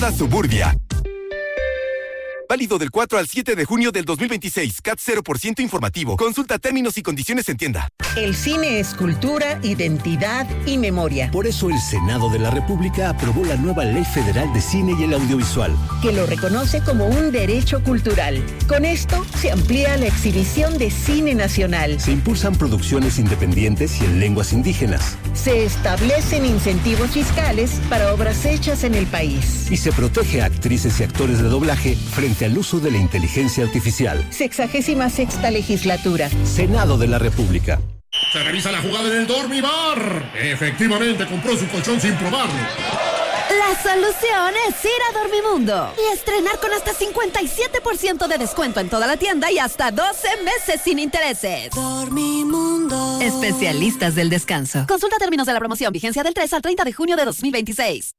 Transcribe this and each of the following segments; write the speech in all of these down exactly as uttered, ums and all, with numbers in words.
Suburbia. Válido del cuatro al siete de junio del dos mil veintiséis. C A T cero por ciento informativo. Consulta términos y condiciones en tienda. El cine es cultura, identidad y memoria. Por eso el Senado de la República aprobó la nueva Ley Federal de Cine y el Audiovisual, que lo reconoce como un derecho cultural. Con esto se amplía la exhibición de cine nacional. Se impulsan producciones independientes y en lenguas indígenas. Se establecen incentivos fiscales para obras hechas en el país. Y se protege a actrices y actores de doblaje frente al uso de la inteligencia artificial. Sexagésima sexta legislatura. Senado de la República. Se revisa la jugada en el Dormibar. Efectivamente, compró su colchón sin probarlo. La solución es ir a Dormimundo y estrenar con hasta cincuenta y siete por ciento de descuento en toda la tienda y hasta doce meses sin intereses. Dormimundo. Especialistas del descanso. Consulta términos de la promoción. Vigencia del tres al treinta de junio de dos mil veintiséis.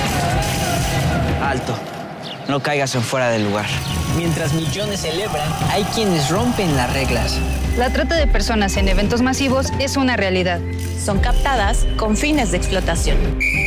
Alto. No caigas en fuera del lugar. Mientras millones celebran, hay quienes rompen las reglas. La trata de personas en eventos masivos es una realidad. Son captadas con fines de explotación.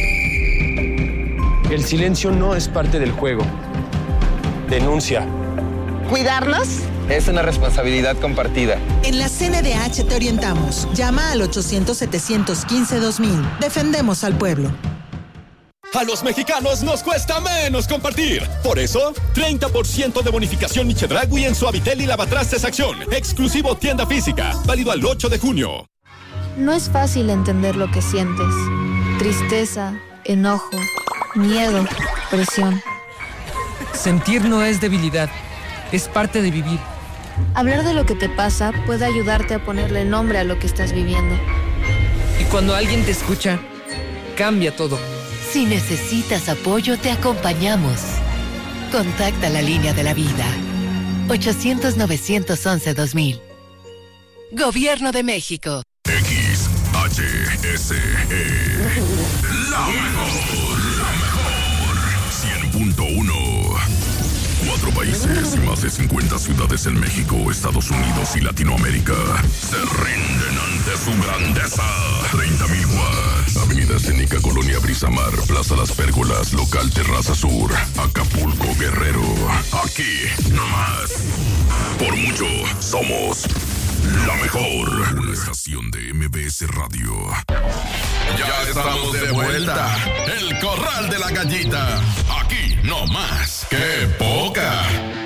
El silencio no es parte del juego. Denuncia. ¿Cuidarnos? Es una responsabilidad compartida. En la C N D H te orientamos. Llama al ochocientos, setecientos quince, dos mil. Defendemos al pueblo. A los mexicanos nos cuesta menos compartir. Por eso, treinta por ciento de bonificación Chedraui en Suavitel y Lavatrastes Acción. Exclusivo tienda física. Válido al ocho de junio. No es fácil entender lo que sientes. Tristeza, enojo, miedo, presión. Sentir no es debilidad. Es parte de vivir. Hablar de lo que te pasa puede ayudarte a ponerle nombre a lo que estás viviendo. Y cuando alguien te escucha, cambia todo. Si necesitas apoyo, te acompañamos. Contacta la línea de la vida. ochocientos, novecientos once, dos mil. Gobierno de México. X H S E. La mejor. La mejor. cien punto uno. Cuatro países y más de cincuenta ciudades en México, Estados Unidos y Latinoamérica se rinden ante su grandeza. treinta mil watts. Avenida Escénica, Colonia Brisamar, Plaza Las Pérgolas, Local Terraza Sur, Acapulco, Guerrero. Aquí, nomás. Por mucho, somos la mejor. Una estación de M B S Radio. Ya estamos de vuelta. El Corral de la Gallita. Aquí, nomás. ¡Qué poca!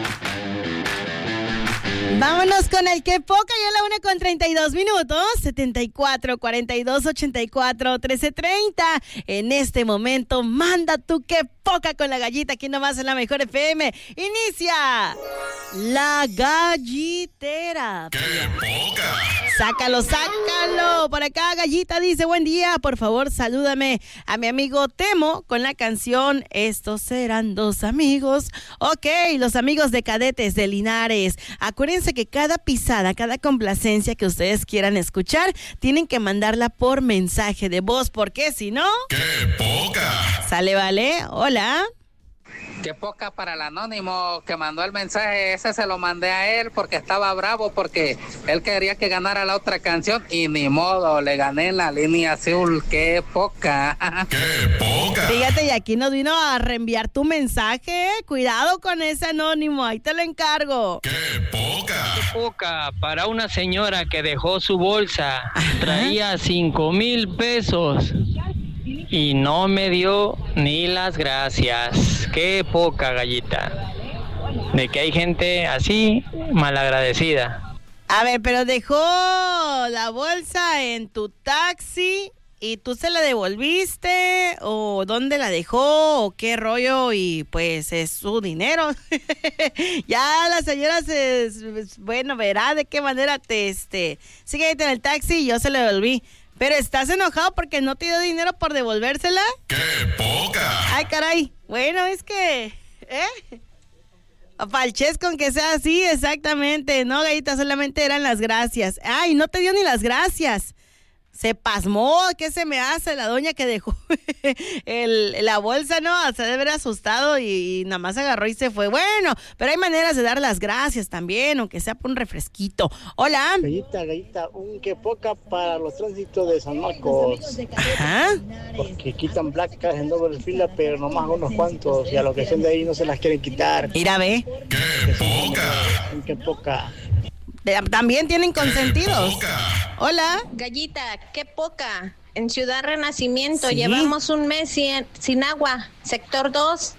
Vámonos con el que poca, ya la una con treinta y dos minutos, setenta y cuatro, cuarenta y dos, ochenta y cuatro, trece, treinta. En este momento, manda tu que poca con la gallita, aquí nomás en la mejor F M. Inicia la gallitera. ¡Qué poca! Sácalo, sácalo. Por acá, Gallita dice, buen día, por favor, salúdame a mi amigo Temo con la canción Estos serán dos amigos. Ok, los amigos de Cadetes de Linares. Acuérdense que cada pisada, cada complacencia que ustedes quieran escuchar, tienen que mandarla por mensaje de voz, porque si no... ¡Qué poca! Sale, vale. Hola. Qué poca para el anónimo que mandó el mensaje. Ese se lo mandé a él porque estaba bravo, porque él quería que ganara la otra canción y ni modo, le gané en la línea azul. Qué poca. Qué poca. Fíjate, y aquí nos vino a reenviar tu mensaje. Cuidado con ese anónimo, ahí te lo encargo. Qué poca. Qué poca para una señora que dejó su bolsa. Ajá. Traía cinco mil pesos. Y no me dio ni las gracias. Qué poca, Gallita. De que hay gente así, malagradecida. A ver, pero dejó la bolsa en tu taxi y tú se la devolviste, o dónde la dejó, o qué rollo, y pues es su dinero. Ya la señora se, bueno, verá de qué manera te, este, sigue en el taxi y yo se la devolví. Pero estás enojado porque no te dio dinero por devolvérsela. ¡Qué poca! Ay, caray. Bueno, es que... ¿Eh? Falches con que sea así, exactamente. No, Gallita, solamente eran las gracias. Ay, no te dio ni las gracias. se pasmó. ¿Qué se me hace la doña que dejó el, la bolsa? No, se debe haber asustado y, y nada más agarró y se fue. Bueno, pero hay maneras de dar las gracias también, aunque sea por un refresquito. Hola. Gallita, gallita, un que poca para los tránsitos de San Marcos. Ajá. Porque quitan placas en doble fila, pero nomás unos cuantos, y a los que son de ahí no se las quieren quitar. Mira, ve. ¡Qué poca! Un que poca. También tienen consentidos. Hola. Gallita, qué poca. En Ciudad Renacimiento ¿Sí? llevamos un mes sin, sin agua. Sector dos.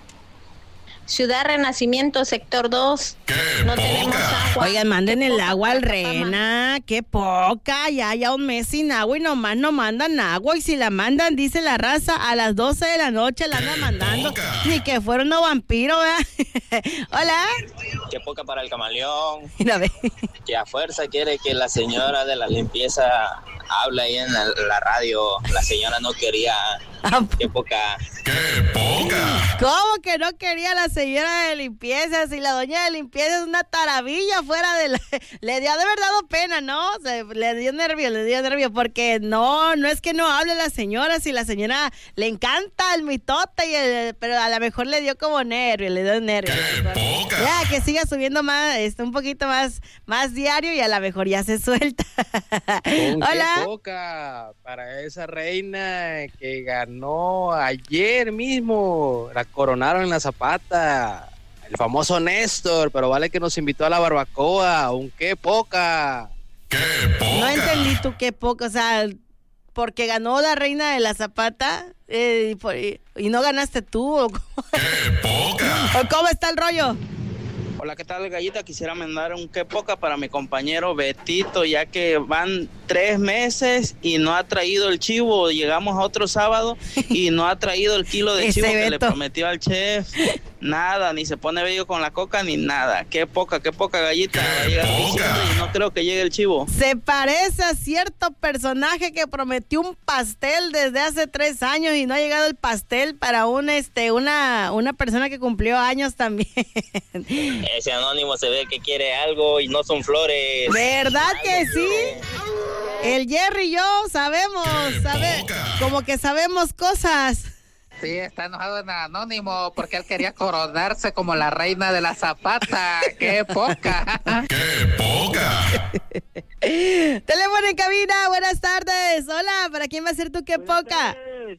Ciudad Renacimiento, sector dos. No tenemos agua. Oigan, manden Qué el poca agua al para Rena. Qué poca. Ya, ya un mes sin agua y nomás no mandan agua. Y si la mandan, dice la raza, a las doce de la noche la andan mandando. Ni que fuera unos vampiros, ¿verdad? Hola. Qué poca para el camaleón. Mira, ve. Que a fuerza quiere que la señora de la limpieza hable ahí en la, la radio. La señora no quería. Qué poca. ¡Qué poca! ¿Cómo que no quería la señora de limpieza? Si la doña de limpieza es una taravilla fuera de la... Le dio de haber dado pena, ¿no? Se, le dio nervio, le dio nervio, porque no, no es que no hable la señora, si la señora le encanta el mitote, y el, pero a lo mejor le dio como nervio, le dio nervio. ¡Qué poca! Ya, que siga subiendo más, este, un poquito más, más diario y a lo mejor ya se suelta. Hola. Qué poca para esa reina que ganó ayer mismo, la coronaron en la Zapata, el famoso Néstor, pero vale que nos invitó a la barbacoa. Un qué poca. ¡Qué poca! No entendí tú qué poca, o sea, porque ganó la reina de la Zapata eh, y, por, y, y no ganaste tú. ¿O cómo? ¡Qué poca! ¿O cómo está el rollo? Hola, ¿qué tal, Gallita? Quisiera mandar un qué poca para mi compañero Betito, ya que van tres meses y no ha traído el chivo. Llegamos a otro sábado y no ha traído el kilo de chivo que le prometió al chef. Nada, ni se pone bello con la coca ni nada. Qué poca, qué poca, Gallita. Va a llegar diciembre y no creo que llegue el chivo. Se parece a cierto personaje que prometió un pastel desde hace tres años y no ha llegado el pastel para un, este, una, una persona que cumplió años también. Ese anónimo se ve que quiere algo y no son flores. ¿Verdad que sí? El Jerry y yo sabemos, sabe, como que sabemos cosas. Sí, está enojado en anónimo porque él quería coronarse como la reina de la Zapata. ¡Qué poca! ¡Qué poca! Teléfono en cabina, buenas tardes. Hola, ¿para quién va a ser tu qué poca?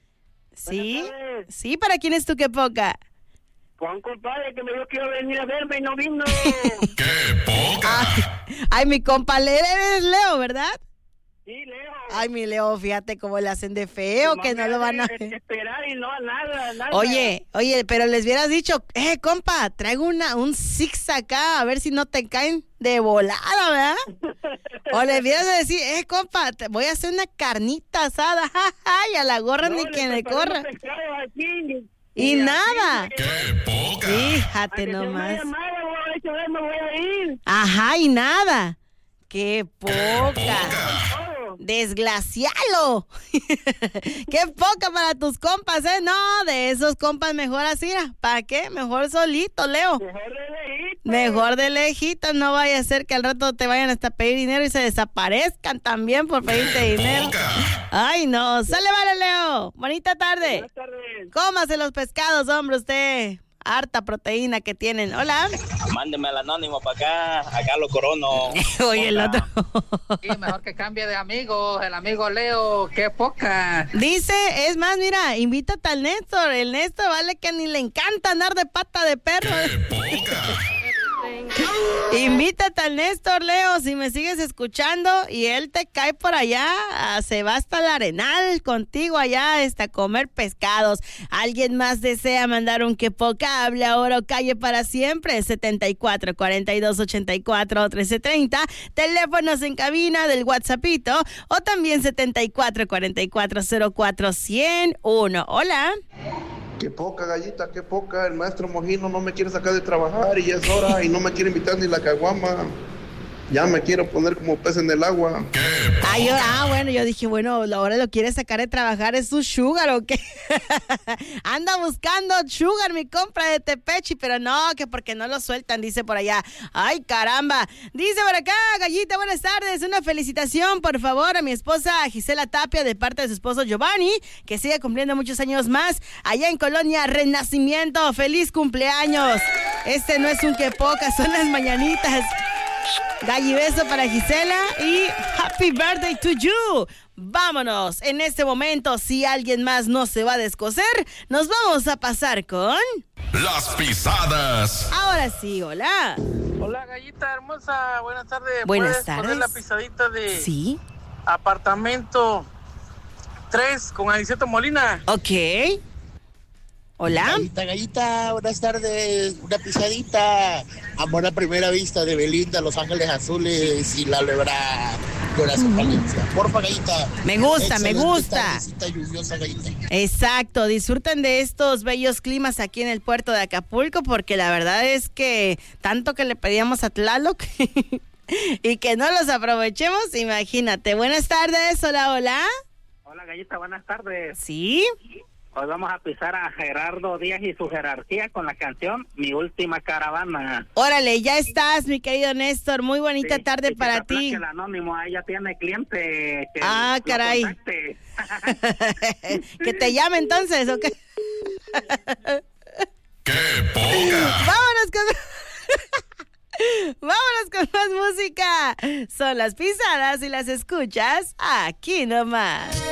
¿Sí? Sí, ¿para quién es tu qué poca? Juan, compadre, que me dijo que iba a venir a verme y no vino. ¡Qué poca! Ay, ay, mi compa, eres Leo, ¿verdad? Sí, Leo. Ay, mi Leo, fíjate cómo le hacen de feo, que no lo van a... esperar y no, nada, nada. Oye, oye, pero les hubieras dicho, eh, compa, traigo una, un six acá, a ver si no te caen de volada, ¿verdad? O les hubieras de decir, eh, compa, te voy a hacer una carnita asada, y a la gorra no, ni quien le corra. Aquí, y, y nada. ¡Qué poca! Fíjate nomás. Llamada, voy, me voy a ir. Ajá, y nada. ¡Qué poca! ¡Qué poca! ¡Desglacialo! ¡Qué poca para tus compas, eh! No, de esos compas mejor así, ¿para qué? Mejor solito, Leo. Mejor de lejito. Mejor de lejito, no vaya a ser que al rato te vayan hasta pedir dinero y se desaparezcan también por pedirte dinero. Ay, no. Sale, vale, Leo. Bonita tarde. Buenas tardes. Cómase los pescados, hombre, usted. Harta proteína que tienen. Hola. Mándeme al anónimo para acá, acá lo corono. Oye, el otro. Sí, mejor que cambie de amigo, el amigo Leo, qué poca. Dice, es más, mira, invítate al Néstor. El Néstor vale que ni le encanta andar de pata de perro. ¡Qué poca! Invítate al Néstor, Leo, si me sigues escuchando y él te cae por allá, se va hasta el Arenal contigo allá este, a comer pescados. ¿Alguien más desea mandar un que poca? Hable ahora o calle para siempre. setenta y cuatro, cuarenta y dos, ochenta y cuatro, trece treinta. Teléfonos en cabina del WhatsAppito o también setenta y cuatro, cuarenta y cuatro, cero cuatro, cien uno. Hola. Qué poca, Gallita, qué poca. El maestro Mojino no me quiere sacar de trabajar y ya es hora y no me quiere invitar ni la caguama. Ya me quiero poner como pez en el agua. Ah, yo, ah, bueno, yo dije, bueno, ahora lo quiere sacar de trabajar, ¿es su sugar o qué? Anda buscando sugar, mi compra de Tepechi, pero no, que porque no lo sueltan, dice por allá. Ay, caramba. Dice por acá, Gallita, buenas tardes. Una felicitación, por favor, a mi esposa Gisela Tapia, de parte de su esposo Giovanni, que siga cumpliendo muchos años más, allá en Colonia Renacimiento. ¡Feliz cumpleaños! Este no es un que poca, son las mañanitas. Galli, beso para Gisela y happy birthday to you. Vámonos, en este momento, si alguien más no se va a descoser, nos vamos a pasar con... Las pisadas. Ahora sí, hola. Hola, Gallita hermosa, buenas tardes. Buenas ¿Puedes tardes. poner la pisadita de... Sí. Apartamento tres con Aniceto Molina? Ok. Hola. Gallita, Gallita, buenas tardes. Una pisadita. Amor a primera vista de Belinda, Los Ángeles Azules y La Lebra, Corazón Valencia. Porfa, Gallita. Me gusta, me Excelente gusta. tardecita lluviosa, Gallita. Exacto, disfruten de estos bellos climas aquí en el puerto de Acapulco, porque la verdad es que tanto que le pedíamos a Tlaloc y que no los aprovechemos, imagínate. Buenas tardes, hola, hola. Hola, Gallita, buenas tardes. ¿Sí? Hoy vamos a pisar a Gerardo Díaz y su jerarquía con la canción Mi Última Caravana. Órale, ya estás, mi querido Néstor. Muy bonita Sí, tarde y para que te ti. aplaque el anónimo, ella tiene cliente. Que Ah, lo caray. contacte. Que te llame entonces, ¿ok? ¡Qué poca! Vámonos con... Vámonos con más música. Son las pisadas y las escuchas aquí nomás.